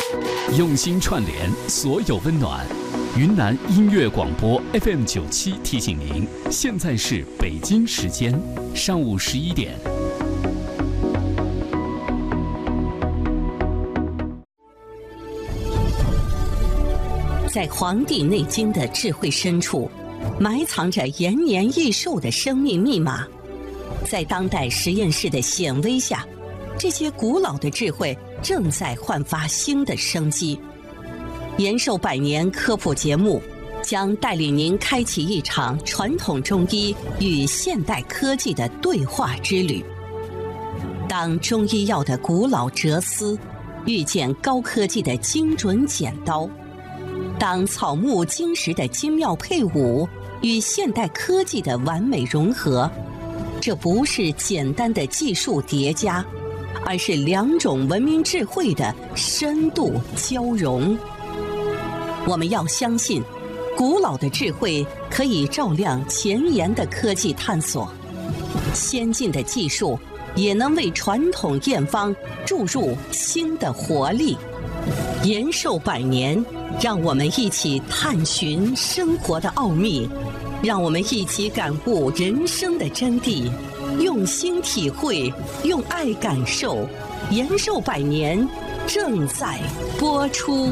用心串联所有温暖。云南音乐广播 FM97提醒您，现在是北京时间上午11点。 在《黄帝内经》的智慧深处，埋藏着延年益寿的生命密码。在当代实验室的显微下，这些古老的智慧正在焕发新的生机。延寿百年科普节目将带领您开启一场传统中医与现代科技的对话之旅。当中医药的古老哲思遇见高科技的精准剪刀，当草木金石的精妙配伍与现代科技的完美融合，这不是简单的技术叠加，而是两种文明智慧的深度交融。我们要相信，古老的智慧可以照亮前沿的科技探索，先进的技术也能为传统验方注入新的活力。延寿百年，让我们一起探寻生活的奥秘，让我们一起感悟人生的真谛，用心体会，用爱感受。延寿百年正在播出。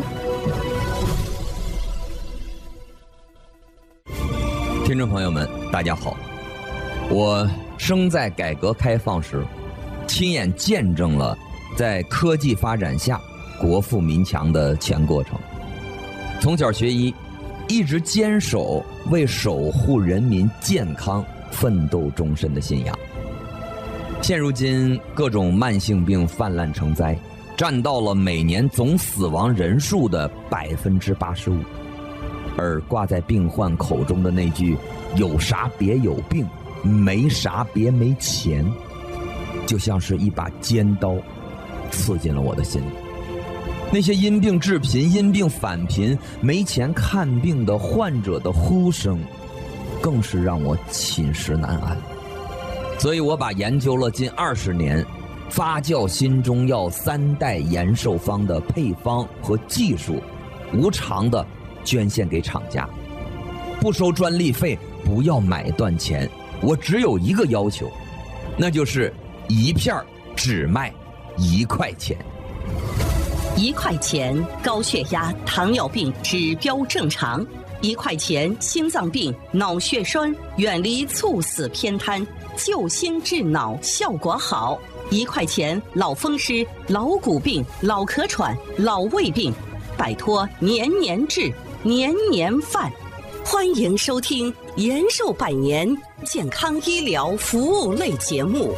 听众朋友们，大家好，我生在改革开放时，亲眼见证了在科技发展下国富民强的全过程。从小学医，一直坚守为守护人民健康奋斗终身的信仰。现如今各种慢性病泛滥成灾，占到了每年总死亡人数的85%，而挂在病患口中的那句“有啥别有病，没啥别没钱”，就像是一把尖刀刺进了我的心里。那些因病致贫、因病返贫、没钱看病的患者的呼声，更是让我寝食难安。所以我把研究了近20年发酵新中药3代延寿方的配方和技术，无偿的捐献给厂家，不收专利费，不要买断钱。我只有一个要求，那就是一片只卖1块钱。 1块钱高血压、糖尿病指标正常；1块钱心脏病、脑血栓远离猝死偏瘫，救心治脑效果好；1块钱老风湿、老骨病、老咳喘、老胃病，摆脱年年治、年年犯。欢迎收听延寿百年健康医疗服务类节目。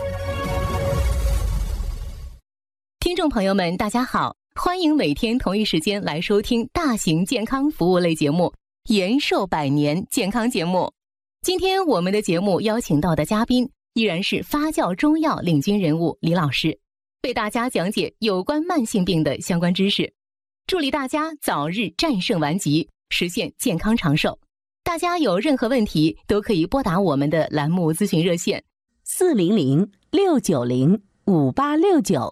听众朋友们，大家好，欢迎每天同一时间来收听大型健康服务类节目延寿百年健康节目。今天我们的节目邀请到的嘉宾依然是发酵中药领军人物李老师，为大家讲解有关慢性病的相关知识，助力大家早日战胜顽疾，实现健康长寿。大家有任何问题都可以拨打我们的栏目咨询热线 400-690-5869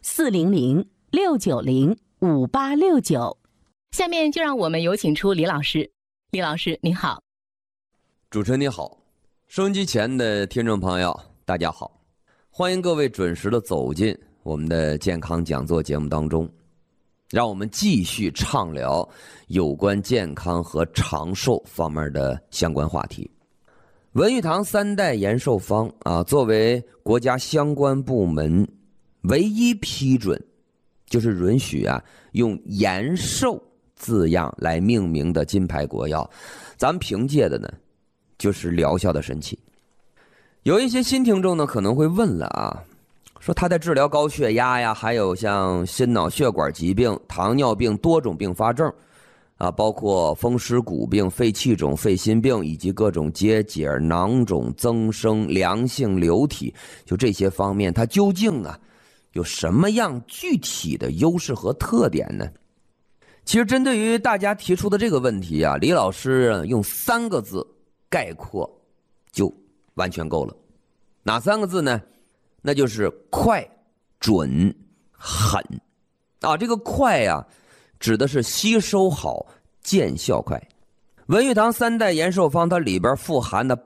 400-690-5869。 下面就让我们有请出李老师。李老师您好。 主持人你好，收音机前的听众朋友大家好，欢迎各位准时的走进我们的健康讲座节目当中，让我们继续畅聊有关健康和长寿方面的相关话题。文玉堂3代延寿方作为国家相关部门唯一批准，就是允许用延寿字样来命名的金牌国药，咱们凭借的呢就是疗效的神奇。有一些新听众呢可能会问了说它在治疗高血压呀，还有像心脑血管疾病、糖尿病多种并发症包括风湿骨病、肺气肿、肺心病以及各种结节、囊肿、增生、良性瘤体，就这些方面它究竟有什么样具体的优势和特点呢？其实针对于大家提出的这个问题李老师用3个字概括就完全够了。哪3个字呢？那就是快、准、狠这个快指的是吸收好、见效快。文玉堂3代延寿方它里边富含的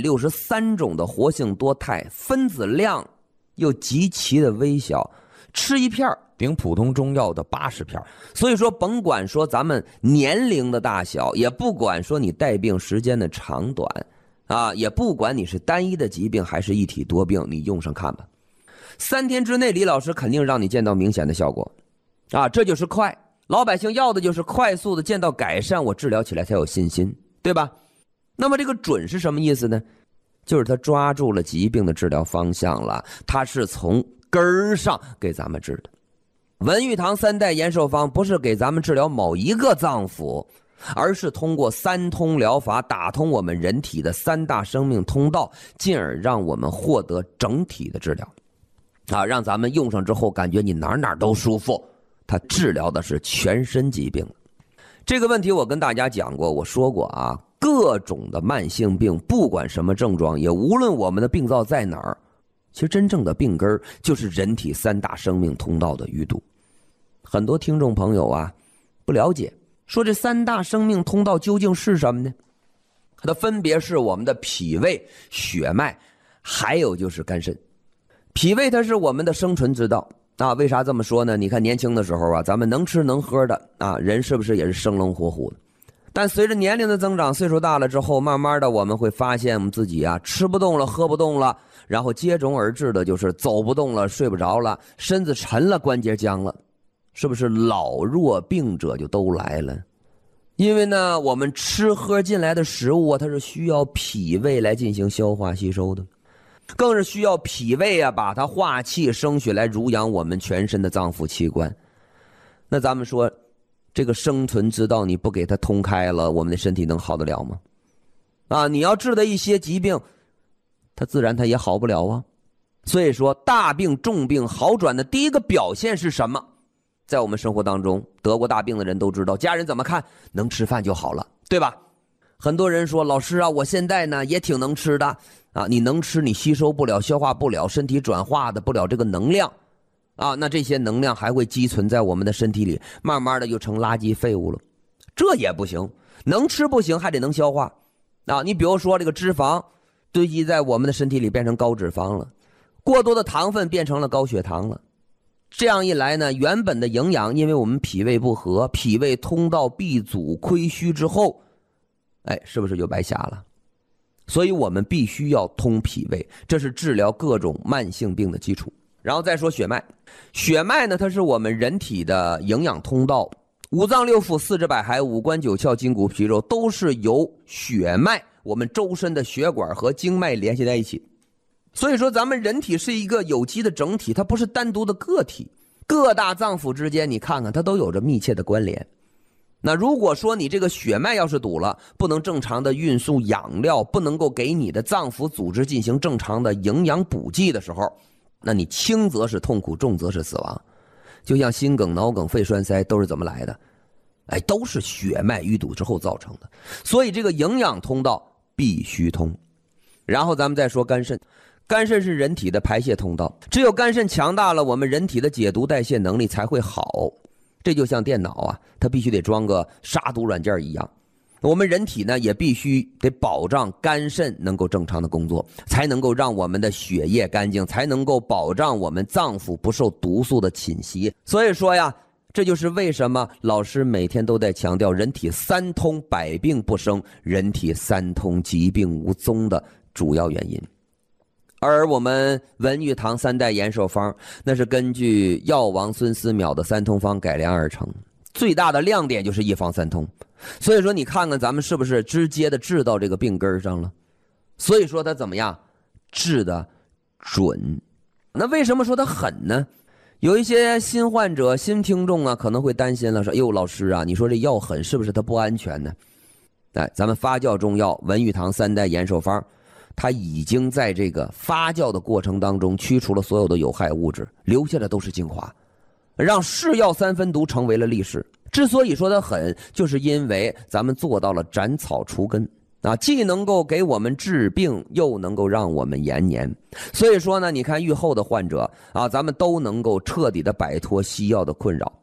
863种的活性多肽，分子量又极其的微小，吃一片比普通中药的80片。所以说甭管说咱们年龄的大小，也不管说你带病时间的长短也不管你是单一的疾病还是一体多病，你用上看吧。3天之内李老师肯定让你见到明显的效果这就是快。老百姓要的就是快速的见到改善，我治疗起来才有信心，对吧？那么这个准是什么意思呢？就是他抓住了疾病的治疗方向了，他是从根儿上给咱们治的。文玉堂3代延寿方不是给咱们治疗某一个脏腑，而是通过3通疗法打通我们人体的3大生命通道，进而让我们获得整体的治疗让咱们用上之后感觉你哪哪都舒服。它治疗的是全身疾病。这个问题我跟大家讲过，我说过各种的慢性病，不管什么症状，也无论我们的病灶在哪儿，其实真正的病根就是人体3大生命通道的淤堵。很多听众朋友不了解，说这3大生命通道究竟是什么呢？它分别是我们的脾胃、血脉，还有就是肝肾。脾胃它是我们的生存之道为啥这么说呢？你看年轻的时候咱们能吃能喝的人是不是也是生龙活虎的？但随着年龄的增长，岁数大了之后，慢慢的我们会发现我们自己吃不动了，喝不动了，然后接踵而至的就是走不动了，睡不着了，身子沉了，关节僵了，是不是老弱病者就都来了？因为呢，我们吃喝进来的食物它是需要脾胃来进行消化吸收的。更是需要脾胃把它化气生血来濡养我们全身的脏腑器官。那咱们说这个生存之道你不给它通开了，我们的身体能好得了吗？你要治的一些疾病它自然它也好不了所以说大病重病好转的第一个表现是什么？在我们生活当中，得过大病的人都知道，家人怎么看？能吃饭就好了，对吧？很多人说老师我现在呢也挺能吃的你能吃你吸收不了，消化不了，身体转化的不了这个能量那这些能量还会积存在我们的身体里，慢慢的就成垃圾废物了。这也不行，能吃不行，还得能消化你比如说这个脂肪堆积在我们的身体里变成高脂肪了，过多的糖分变成了高血糖了。这样一来呢，原本的营养因为我们脾胃不和，脾胃通道闭阻亏虚之后是不是就白瞎了？所以我们必须要通脾胃，这是治疗各种慢性病的基础。然后再说血脉，血脉呢，它是我们人体的营养通道，五脏六腑、四肢百骸、五官九窍、筋骨皮肉都是由血脉，我们周身的血管和经脉联系在一起。所以说咱们人体是一个有机的整体，它不是单独的个体，各大脏腑之间你看看它都有着密切的关联。那如果说你这个血脉要是堵了，不能正常的运输养料，不能够给你的脏腑组织进行正常的营养补给的时候，那你轻则是痛苦，重则是死亡。就像心梗、脑梗、肺栓塞都是怎么来的？都是血脉淤堵之后造成的。所以这个营养通道必须通。然后咱们再说肝肾，肝肾是人体的排泄通道，只有肝肾强大了，我们人体的解毒代谢能力才会好。这就像电脑它必须得装个杀毒软件一样，我们人体呢也必须得保障肝肾能够正常的工作，才能够让我们的血液干净，才能够保障我们脏腑不受毒素的侵袭。所以说这就是为什么老师每天都在强调人体3通百病不生，人体3通疾病无踪的主要原因。而我们文玉堂3代延寿方，那是根据药王孙思邈的3通方改良而成，最大的亮点就是一方3通。所以说你看看咱们是不是直接的治到这个病根上了？所以说它怎么样？治的准。那为什么说它狠呢？有一些新患者、新听众可能会担心了，说老师你说这药狠是不是它不安全呢？咱们发酵中药文玉堂3代延寿方，它已经在这个发酵的过程当中去除了所有的有害物质，留下的都是精华，让是药3分毒成为了历史。之所以说它狠，就是因为咱们做到了斩草除根既能够给我们治病，又能够让我们延年。所以说呢，你看愈后的患者咱们都能够彻底的摆脱西药的困扰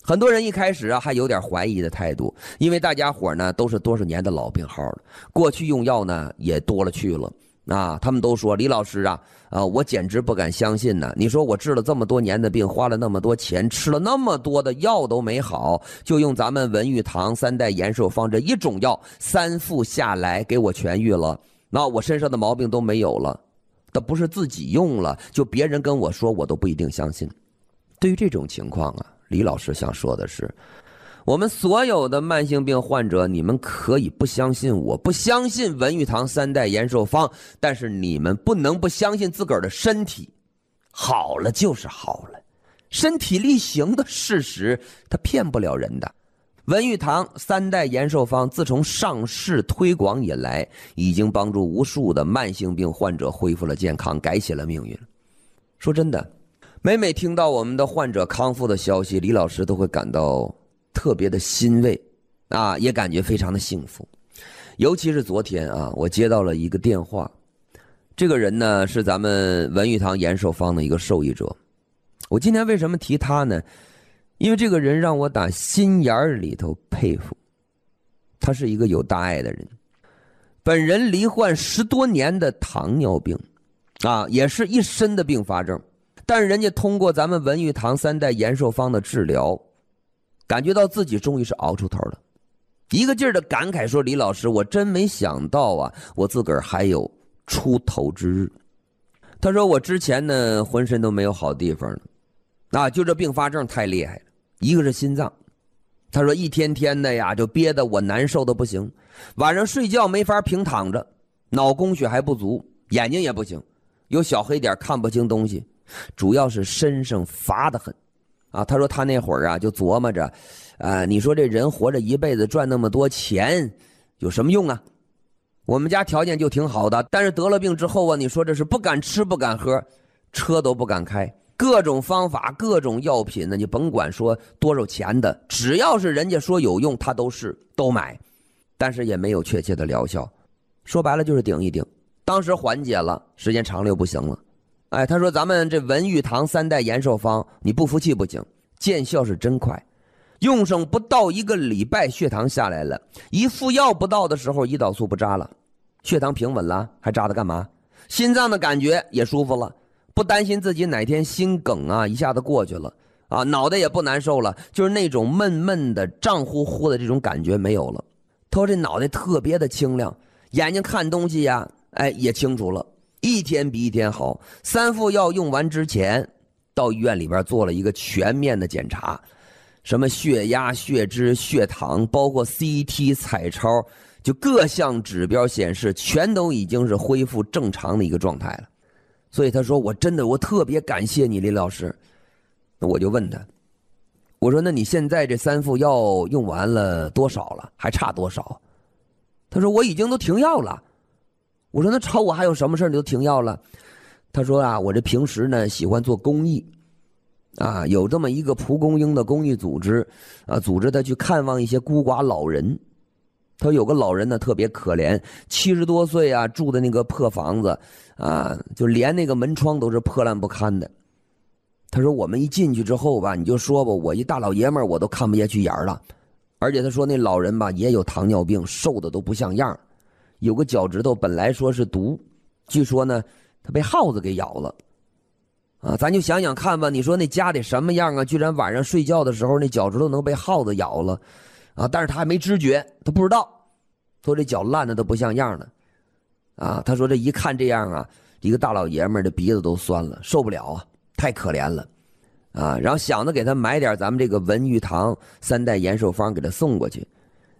很多人一开始还有点怀疑的态度，因为大家伙呢都是多少年的老病号了，过去用药呢也多了去了他们都说李老师我简直不敢相信呢。你说我治了这么多年的病，花了那么多钱，吃了那么多的药都没好，就用咱们文玉堂3代延寿方这一种药3副下来给我痊愈了，那我身上的毛病都没有了。那不是自己用了，就别人跟我说我都不一定相信。对于这种情况李老师想说的是，我们所有的慢性病患者，你们可以不相信我，不相信文玉堂3代延寿方，但是你们不能不相信自个儿的身体，好了就是好了，身体力行的事实，它骗不了人的。文玉堂3代延寿方自从上市推广以来，已经帮助无数的慢性病患者恢复了健康，改写了命运。说真的，每听到我们的患者康复的消息，李老师都会感到特别的欣慰也感觉非常的幸福。尤其是昨天我接到了一个电话，这个人呢是咱们文玉堂延寿方的一个受益者。我今天为什么提他呢？因为这个人让我打心眼里头佩服。他是一个有大爱的人，本人罹患10多年的糖尿病也是一身的并发症，但是人家通过咱们文玉堂3代延寿方的治疗，感觉到自己终于是熬出头了，一个劲儿的感慨说，李老师，我真没想到我自个儿还有出头之日。他说我之前呢浑身都没有好地方了就这并发症太厉害了，一个是心脏，他说一天天的就憋得我难受的不行，晚上睡觉没法平躺着，脑供血还不足，眼睛也不行，有小黑点看不清东西，主要是身上乏得很他说他那会儿就琢磨着你说这人活着一辈子赚那么多钱有什么用我们家条件就挺好的，但是得了病之后你说这是不敢吃不敢喝，车都不敢开，各种方法各种药品呢，你甭管说多少钱的，只要是人家说有用他都买，但是也没有确切的疗效，说白了就是顶一顶。当时缓解了，时间长了又不行了。他说咱们这文玉堂3代延寿方你不服气不行，见效是真快，用上不到1个礼拜血糖下来了，一副药不到的时候胰岛素不扎了，血糖平稳了，还扎它干嘛？心脏的感觉也舒服了，不担心自己哪天心梗一下子过去了脑袋也不难受了，就是那种闷闷的胀乎乎的这种感觉没有了。他说这脑袋特别的清亮，眼睛看东西也清楚了，一天比一天好。3副药用完之前到医院里边做了一个全面的检查，什么血压血脂血糖包括 CT 彩超，就各项指标显示全都已经是恢复正常的一个状态了。所以他说我特别感谢你李老师。那我就问他，我说那你现在这3副药用完了多少了，还差多少？他说我已经都停药了。我说那吵我还有什么事你都停药了？他说我这平时呢喜欢做公益有这么一个蒲公英的公益组织组织他去看望一些孤寡老人。他说有个老人呢特别可怜，70多岁住的那个破房子就连那个门窗都是破烂不堪的。他说我们一进去之后你就说吧，我一大老爷们儿我都看不下去眼了。而且他说那老人也有糖尿病，瘦的都不像样，有个脚趾头本来说是毒，据说呢他被耗子给咬了咱就想想看吧，你说那家得什么样居然晚上睡觉的时候那脚趾头能被耗子咬了但是他还没知觉，他不知道，说这脚烂的都不像样了他说这一看这样一个大老爷们儿的鼻子都酸了，受不了太可怜了然后想着给他买点咱们这个文玉堂3代延寿方给他送过去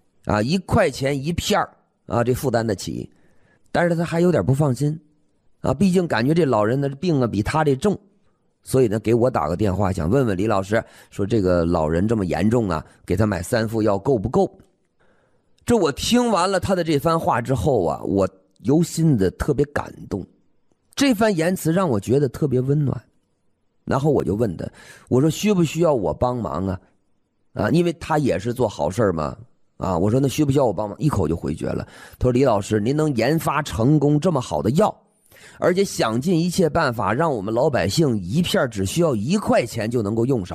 1块钱1片这负担得起，但是他还有点不放心毕竟感觉这老人的病比他这重，所以呢给我打个电话，想问问李老师，说这个老人这么严重给他买3副药够不够？这我听完了他的这番话之后我由心的特别感动，这番言辞让我觉得特别温暖。然后我就问他，我说需不需要我帮忙因为他也是做好事嘛我说那需不需要我帮忙？一口就回绝了。他说李老师，您能研发成功这么好的药，而且想尽一切办法让我们老百姓一片只需要1块钱就能够用上，